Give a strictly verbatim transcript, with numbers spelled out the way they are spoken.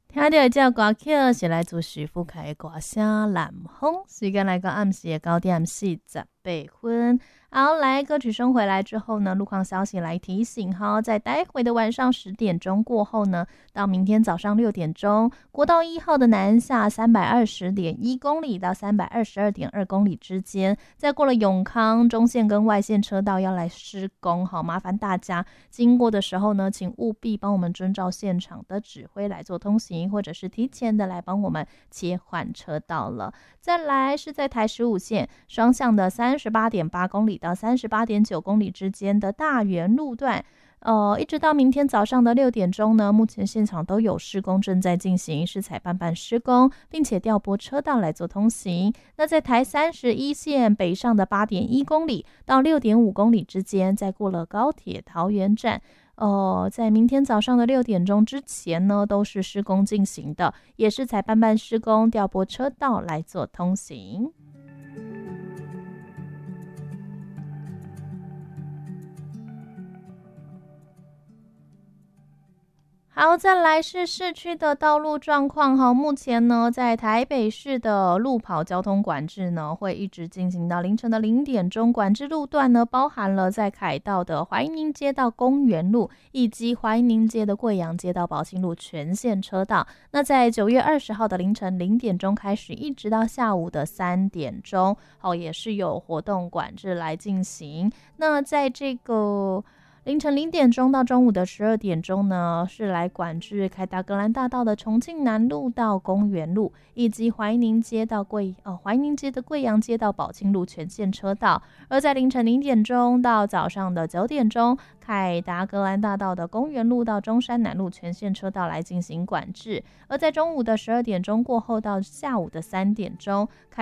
听到的这首歌曲是来自徐富凯的歌声《南风》，时间来到暗时的九点四十八分。好，来歌曲声回来之后呢，路况消息来提醒哈，在待会的晚上十点钟过后呢，到明天早上六点钟，国道一号的南下三百二十点一公里到三百二十二点二公里之间，再过了永康中线跟外线车道要来施工，好，麻烦大家经过的时候呢，请务必帮我们遵照现场的指挥来做通行，或者是提前的来帮我们切换车道了。再来是在台十五线双向的三十八点八公里到三十八点九公里之间的大园路段，呃，一直到明天早上的六点钟呢，目前现场都有施工正在进行，是采办办施工，并且调拨车道来做通行。那在台三十一线北上的八点一公里到六点五公里之间，再过了高铁桃园站。呃，在明天早上的六点钟之前呢，都是施工进行的，也是采办办施工，调拨车道来做通行。好，再来是市区的道路状况哈。目前呢，在台北市的路跑交通管制呢，会一直进行到凌晨的零点钟。管制路段呢，包含了在凯道的怀宁街到公园路，以及怀宁街的贵阳街到宝庆路全线车道。那在九月二十号的凌晨零点钟开始，一直到下午的三点钟，好，也是有活动管制来进行。那在这个凌晨零点钟到中午的十二点钟呢，是来管制凯达格兰大道的重庆南路到公园路，以及怀宁街到贵呃怀宁街的贵阳街到宝庆路全线车道。而在凌晨零点钟到早上的九点钟，凯达格兰大道的公园路到中山南路全线车道来进行管制。而在中午的十二点钟过后到下午的三点钟，